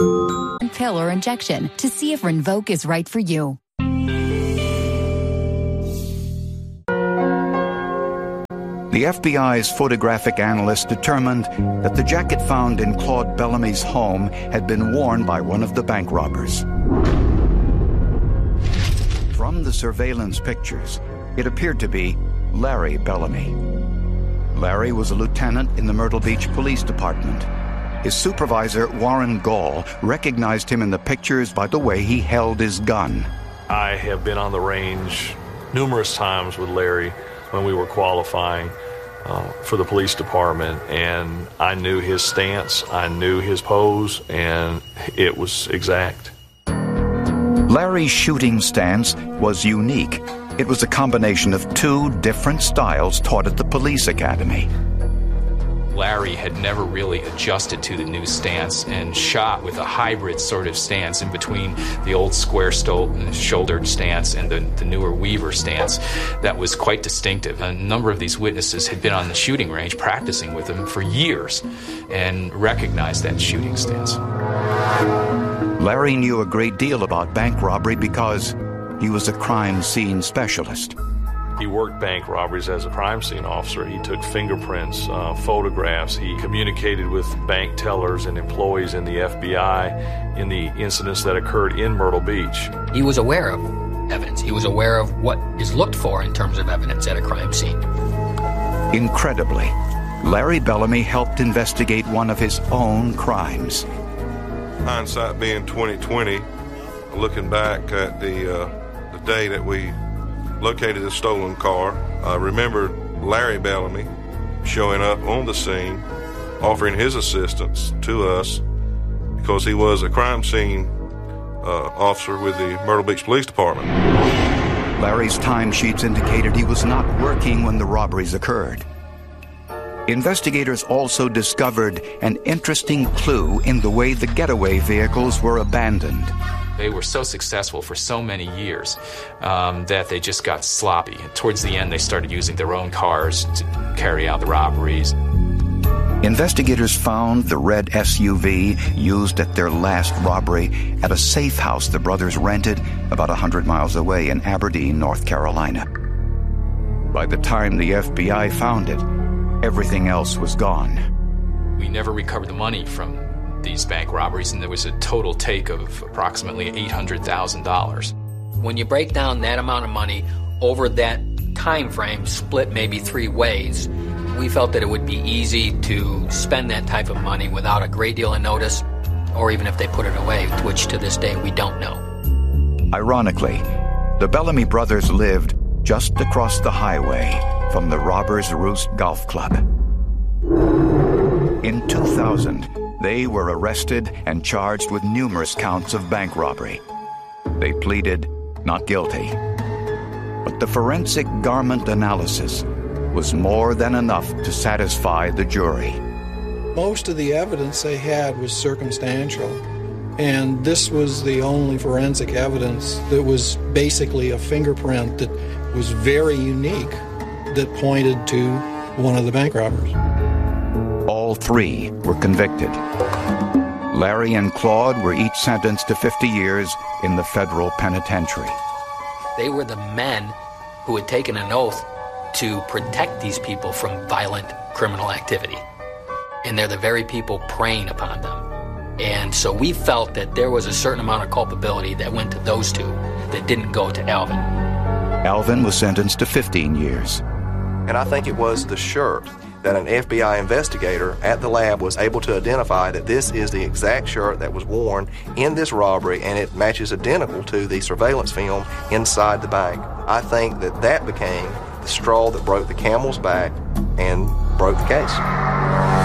pill or injection to see if Rinvoq is right for you. The FBI's photographic analyst determined that the jacket found in Claude Bellamy's home had been worn by one of the bank robbers. From the surveillance pictures, it appeared to be Larry Bellamy. Larry was a lieutenant in the Myrtle Beach Police Department. His supervisor, Warren Gall, recognized him in the pictures by the way he held his gun. I have been on the range numerous times with Larry when we were qualifying for the police department, and I knew his stance, I knew his pose, and it was exact. Larry's shooting stance was unique. It was a combination of two different styles taught at the police academy. Larry had never really adjusted to the new stance and shot with a hybrid sort of stance in between the old square-shouldered stance and the newer Weaver stance that was quite distinctive. A number of these witnesses had been on the shooting range practicing with him for years and recognized that shooting stance. Larry knew a great deal about bank robbery because he was a crime scene specialist. He worked bank robberies as a crime scene officer. He took fingerprints, photographs. He communicated with bank tellers and employees in the FBI in the incidents that occurred in Myrtle Beach. He was aware of evidence. He was aware of what is looked for in terms of evidence at a crime scene. Incredibly, Larry Bellamy helped investigate one of his own crimes. Hindsight being 20/20, looking back at the day that we located a stolen car, I remember Larry Bellamy showing up on the scene, offering his assistance to us because he was a crime scene officer with the Myrtle Beach Police Department. Larry's timesheets indicated he was not working when the robberies occurred. Investigators also discovered an interesting clue in the way the getaway vehicles were abandoned. They were so successful for so many years that they just got sloppy. Towards the end, they started using their own cars to carry out the robberies. Investigators found the red SUV used at their last robbery at a safe house the brothers rented about 100 miles away in Aberdeen, North Carolina. By the time the FBI found it, everything else was gone. We never recovered the money from these bank robberies, and there was a total take of approximately $800,000. When you break down that amount of money over that time frame, split maybe 3 ways, we felt that it would be easy to spend that type of money without a great deal of notice, or even if they put it away, which to this day we don't know. Ironically, the Bellamy brothers lived just across the highway from the Robbers Roost Golf Club. In 2000, they were arrested and charged with numerous counts of bank robbery. They pleaded not guilty. But the forensic garment analysis was more than enough to satisfy the jury. Most of the evidence they had was circumstantial, and this was the only forensic evidence that was basically a fingerprint that was very unique that pointed to one of the bank robbers. All 3 were convicted. Larry and Claude were each sentenced to 50 years in the federal penitentiary. They were the men who had taken an oath to protect these people from violent criminal activity. And they're the very people preying upon them. And so we felt that there was a certain amount of culpability that went to those 2 that didn't go to Alvin. Alvin was sentenced to 15 years. And I think it was the shirt that an FBI investigator at the lab was able to identify that this is the exact shirt that was worn in this robbery, and it matches identical to the surveillance film inside the bank. I think that that became the straw that broke the camel's back and broke the case.